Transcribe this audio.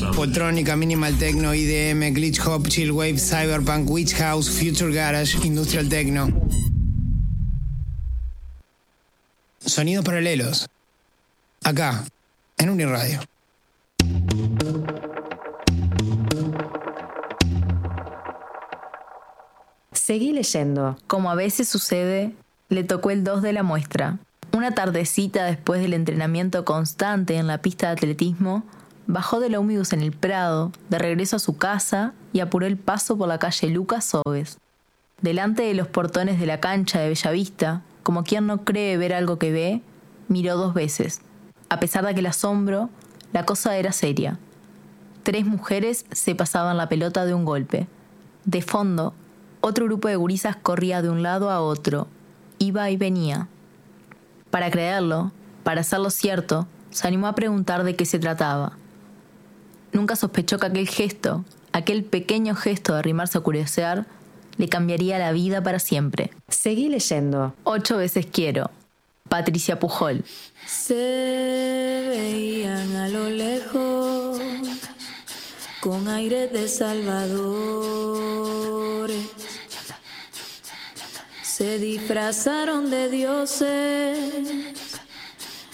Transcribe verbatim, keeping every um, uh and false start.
Poltrónica, Minimal Techno, I D M, Glitch Hop, Chill Wave, Cyberpunk, Witch House, Future Garage, Industrial Techno. Sonidos paralelos. Acá, en Uniradio. Seguí leyendo. Como a veces sucede, le tocó el dos de la muestra. Una tardecita después del entrenamiento constante en la pista de atletismo, bajó del ómnibus en el Prado, de regreso a su casa, y apuró el paso por la calle Lucas Soves. Delante de los portones de la cancha de Bellavista, como quien no cree ver algo que ve, miró dos veces. A pesar de aquel asombro, la cosa era seria. Tres mujeres se pasaban la pelota de un golpe. De fondo, otro grupo de gurisas corría de un lado a otro, iba y venía. Para creerlo, para hacerlo cierto, se animó a preguntar de qué se trataba. Nunca sospechó que aquel gesto, aquel pequeño gesto de arrimarse a curiosear, le cambiaría la vida para siempre. Seguí leyendo. Ocho veces quiero. Patricia Pujol. Se veían a lo lejos con aire de salvadores. Se disfrazaron de dioses